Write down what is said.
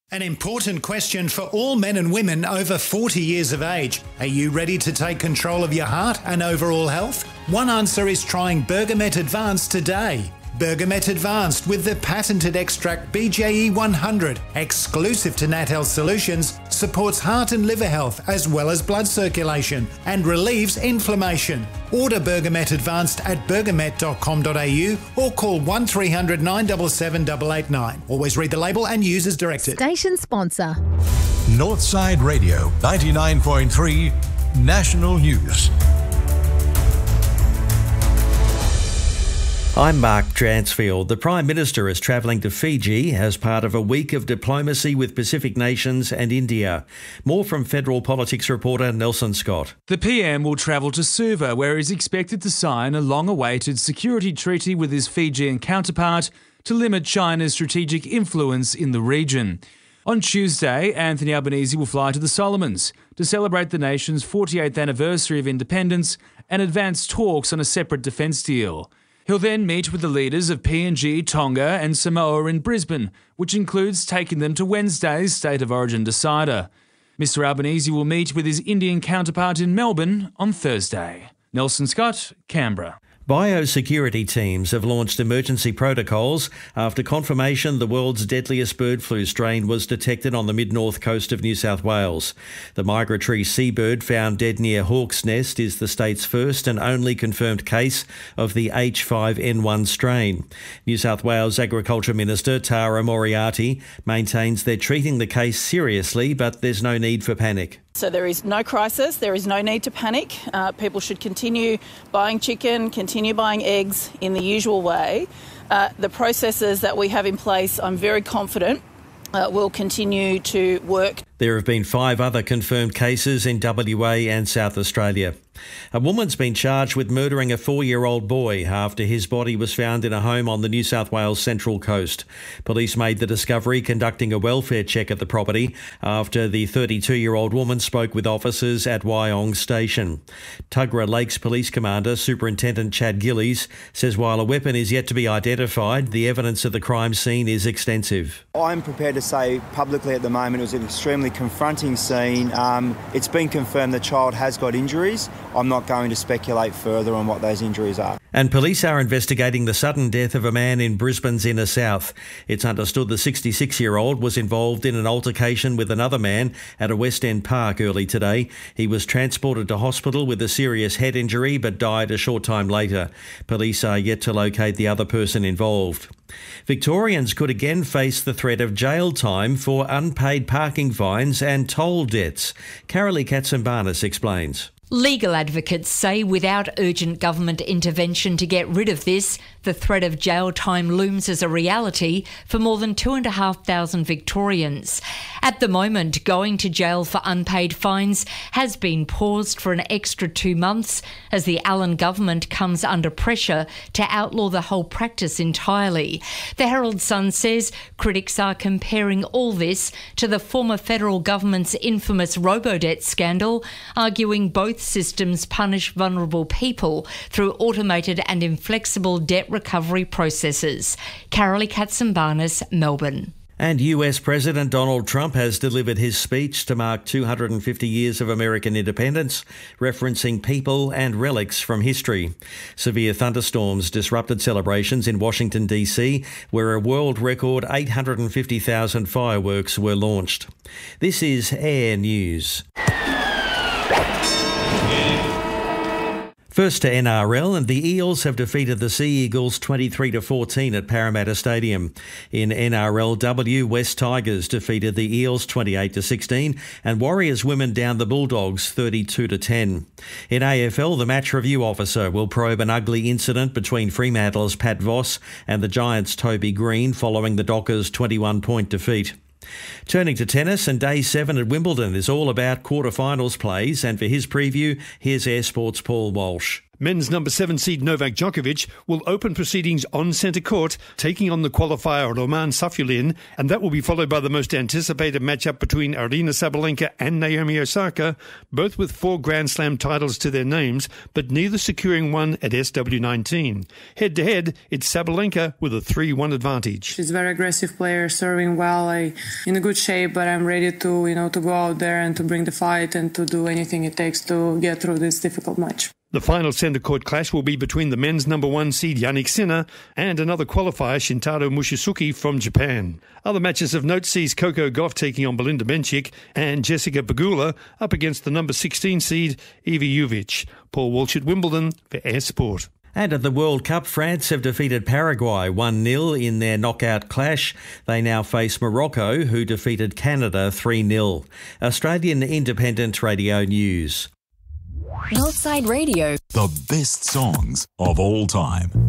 An important question for all men and women over 40 years of age. Are you ready to take control of your heart and overall health? One answer is trying Bergamet Advanced today. Bergamet Advanced with the patented extract BJE 100, exclusive to Nat Health Solutions, supports heart and liver health as well as blood circulation and relieves inflammation. Order Bergamet Advanced at bergamet.com.au or call 1300 977 889. Always read the label and use as directed. Station sponsor. Northside Radio 99.3 National News. I'm Mark Dransfield. The Prime Minister is travelling to Fiji as part of a week of diplomacy with Pacific nations and India. More from Federal Politics reporter Nelson Scott. The PM will travel to Suva, where he's expected to sign a long-awaited security treaty with his Fijian counterpart to limit China's strategic influence in the region. On Tuesday, Anthony Albanese will fly to the Solomons to celebrate the nation's 48th anniversary of independence and advance talks on a separate defence deal. He'll then meet with the leaders of PNG, Tonga and Samoa in Brisbane, which includes taking them to Wednesday's State of Origin decider. Mr Albanese will meet with his Indian counterpart in Melbourne on Thursday. Nelson Scott, Canberra. Biosecurity teams have launched emergency protocols after confirmation the world's deadliest bird flu strain was detected on the mid-north coast of New South Wales. The migratory seabird found dead near Hawk's Nest is the state's first and only confirmed case of the H5N1 strain. New South Wales Agriculture Minister Tara Moriarty maintains they're treating the case seriously, but there's no need for panic. So there is no crisis, there is no need to panic. People should continue buying chicken, continue buying eggs in the usual way. The processes that we have in place, I'm very confident, will continue to work. There have been 5 other confirmed cases in WA and South Australia. A woman's been charged with murdering a 4-year-old boy after his body was found in a home on the New South Wales Central Coast. Police made the discovery conducting a welfare check at the property after the 32-year-old woman spoke with officers at Wyong Station. Tuggerah Lakes Police Commander Superintendent Chad Gillies says while a weapon is yet to be identified, the evidence of the crime scene is extensive. I'm prepared to say publicly at the moment it was an extremely confronting scene. It's been confirmed the child has got injuries. I'm not going to speculate further on what those injuries are. And police are investigating the sudden death of a man in Brisbane's inner south. It's understood the 66-year-old was involved in an altercation with another man at a West End park early today. He was transported to hospital with a serious head injury but died a short time later. Police are yet to locate the other person involved. Victorians could again face the threat of jail time for unpaid parking fines and toll debts. Carolee Katsimbarnis explains. Legal advocates say without urgent government intervention to get rid of this, the threat of jail time looms as a reality for more than 2,500 Victorians. At the moment, going to jail for unpaid fines has been paused for an extra 2 months as the Allen government comes under pressure to outlaw the whole practice entirely. The Herald Sun says critics are comparing all this to the former federal government's infamous robo-debt scandal, arguing both systems punish vulnerable people through automated and inflexible debt recovery processes. Carolee Katsimbarnis, Melbourne. And US President Donald Trump has delivered his speech to mark 250 years of American independence, referencing people and relics from history. Severe thunderstorms disrupted celebrations in Washington, D.C., where a world record 850,000 fireworks were launched. This is Air News. First to NRL, and the Eels have defeated the Sea Eagles 23-14 at Parramatta Stadium. In NRLW, West Tigers defeated the Eels 28-16 and Warriors women down the Bulldogs 32-10. In AFL, the match review officer will probe an ugly incident between Fremantle's Pat Voss and the Giants' Toby Green following the Dockers' 21-point defeat. Turning to tennis, and Day 7 at Wimbledon is all about quarterfinals plays, and for his preview, here's Air Sports' Paul Walsh. Men's number 7 seed Novak Djokovic will open proceedings on centre court, taking on the qualifier Roman Safiullin, and that will be followed by the most anticipated matchup between Aryna Sabalenka and Naomi Osaka, both with 4 Grand Slam titles to their names, but neither securing one at SW19. Head-to-head, it's Sabalenka with a 3-1 advantage. She's a very aggressive player, serving well, in a good shape, but I'm ready to go out there and to bring the fight and to do anything it takes to get through this difficult match. The final centre court clash will be between the men's number 1 seed Yannick Sinner and another qualifier Shintaro Mushizuki from Japan. Other matches of note sees Coco Gauff taking on Belinda Bencic and Jessica Pegula up against the number 16 seed Iva Juvic. Paul Walsh at Wimbledon for Air Sport. And at the World Cup, France have defeated Paraguay 1-0 in their knockout clash. They now face Morocco, who defeated Canada 3-0. Australian Independent Radio News. Northside Radio. The best songs of all time.